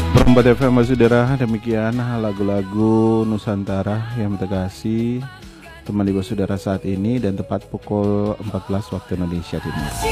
Perempat FM Saudara, demikian lagu-lagu Nusantara yang terkasih teman ibu saudara saat ini dan tepat pukul 14 waktu Indonesia Timur.